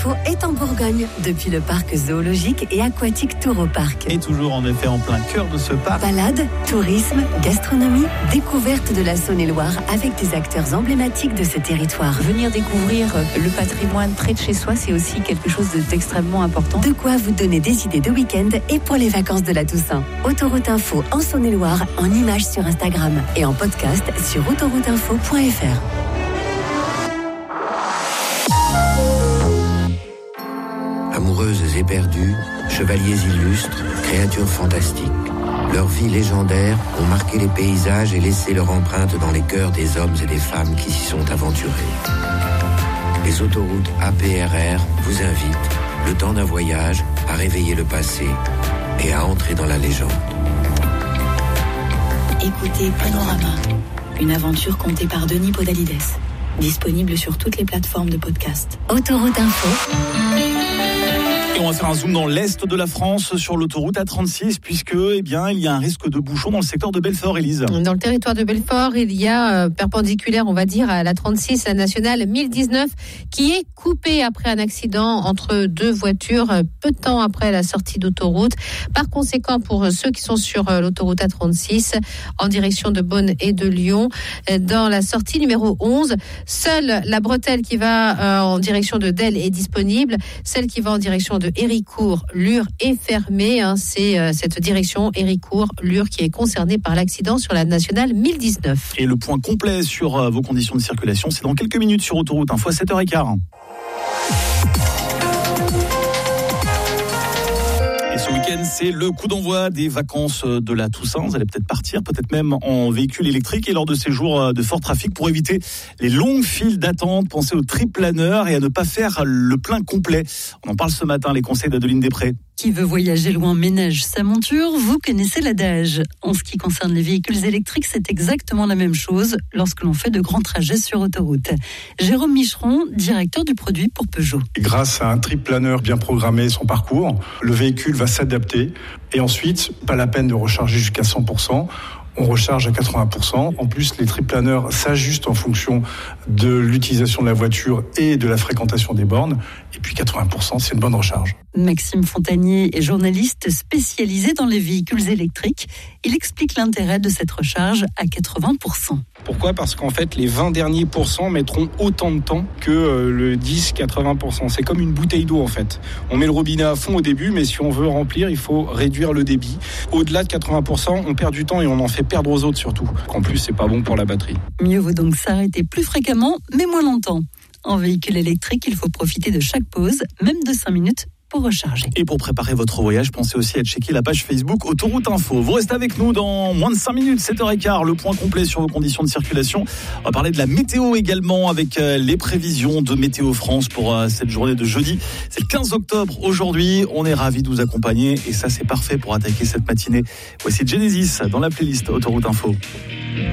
Info est en Bourgogne, depuis le parc zoologique et aquatique Touroparc. Et toujours en effet en plein cœur de ce parc. Balade, tourisme, gastronomie, découverte de la Saône-et-Loire avec des acteurs emblématiques de ce territoire. Venir découvrir le patrimoine près de chez soi, c'est aussi quelque chose d'extrêmement important. De quoi vous donner des idées de week-end et pour les vacances de la Toussaint. Autoroute Info en Saône-et-Loire, en images sur Instagram et en podcast sur autorouteinfo.fr. Amoureuses éperdues, chevaliers illustres, créatures fantastiques. Leurs vies légendaires ont marqué les paysages et laissé leur empreinte dans les cœurs des hommes et des femmes qui s'y sont aventurés. Les autoroutes APRR vous invitent, le temps d'un voyage, à réveiller le passé et à entrer dans la légende. Écoutez Panorama, une aventure contée par Denis Podalides. Disponible sur toutes les plateformes de podcast. Autoroute Info. Et on va faire un zoom dans l'est de la France sur l'autoroute A36 puisque il y a un risque de bouchon dans le secteur de Belfort, Élise. Dans le territoire de Belfort, il y a perpendiculaire, on va dire, à la 36, la nationale 1019, qui est coupée après un accident entre deux voitures peu de temps après la sortie d'autoroute. Par conséquent, pour ceux qui sont sur l'autoroute A36 en direction de Beaune et de Lyon, dans la sortie numéro 11, seule la bretelle qui va en direction de Delle est disponible. Celle qui va en direction de Héricourt, Lure est fermée. C'est cette direction Héricourt, Lure qui est concernée par l'accident sur la nationale 1019. Et le point complet sur vos conditions de circulation, c'est dans quelques minutes sur Autoroute Info à 7h15. Et ce week-end, c'est le coup d'envoi des vacances de la Toussaint. Vous allez peut-être partir, peut-être même en véhicule électrique et lors de ces jours de fort trafic pour éviter les longues files d'attente. Pensez aux triplaneurs et à ne pas faire le plein complet. On en parle ce matin, les conseils d'Adeline Després. Qui veut voyager loin ménage sa monture, vous connaissez l'adage. En ce qui concerne les véhicules électriques, c'est exactement la même chose lorsque l'on fait de grands trajets sur autoroute. Jérôme Micheron, directeur du produit pour Peugeot. Grâce à un triplaneur bien programmé son parcours, le véhicule va s'adapter et ensuite, pas la peine de recharger jusqu'à 100%. On recharge à 80%. En plus, les triplaneurs s'ajustent en fonction de l'utilisation de la voiture et de la fréquentation des bornes. Et puis 80%, c'est une bonne recharge. Maxime Fontanier est journaliste spécialisé dans les véhicules électriques. Il explique l'intérêt de cette recharge à 80%. Pourquoi ? Parce qu'en fait, les 20 derniers pourcents mettront autant de temps que le 10-80%. C'est comme une bouteille d'eau en fait. On met le robinet à fond au début, mais si on veut remplir, il faut réduire le débit. Au-delà de 80%, on perd du temps et on en fait perdre aux autres surtout. En plus, c'est pas bon pour la batterie. Mieux vaut donc s'arrêter plus fréquemment, mais moins longtemps. En véhicule électrique, il faut profiter de chaque pause, même de 5 minutes, pour recharger. Et pour préparer votre voyage, pensez aussi à checker la page Facebook Autoroute Info. Vous restez avec nous dans moins de 5 minutes, 7h15, le point complet sur vos conditions de circulation. On va parler de la météo également avec les prévisions de Météo France pour cette journée de jeudi. C'est le 15 octobre aujourd'hui. On est ravis de vous accompagner et ça c'est parfait pour attaquer cette matinée. Voici Genesis dans la playlist Autoroute Info.